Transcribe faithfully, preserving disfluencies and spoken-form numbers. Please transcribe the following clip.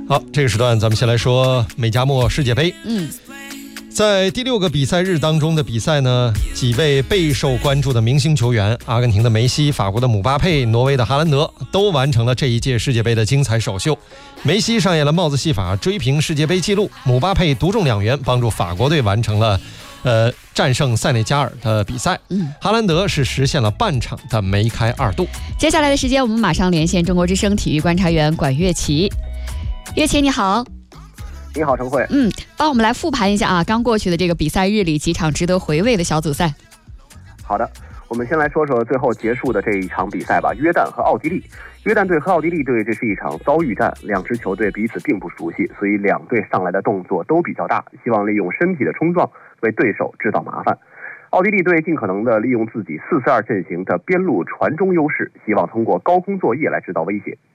好，这个时段咱们先来说美加墨世界杯。 嗯， 在第六个比赛日当中的比赛呢，几位备受关注的明星球员，阿根廷的梅西、法国的姆巴佩、挪威的哈兰德，都完成了这一届世界杯的精彩首秀。梅西上演了帽子戏法，追平世界杯纪录；姆巴佩独中两元，帮助法国队完成了呃战胜塞内加尔的比赛。 嗯， 哈兰德是实现了半场的梅开二度。 接下来的时间，我们马上连线中国之声体育观察员管乐琪。乐琪你好。 你好，陈慧。 嗯，帮我们来复盘一下啊，刚过去的这个比赛日里几场值得回味的小组赛。 好的，我们先来说说最后结束的这一场比赛吧。约旦和奥地利，约旦队和奥地利队这是一场遭遇战，两支球队彼此并不熟悉，所以两队上来的动作都比较大，希望利用身体的冲撞为对手制造麻烦。奥地利队尽可能的利用自己四四二阵型的边路传中优势，希望通过高空作业来制造威胁。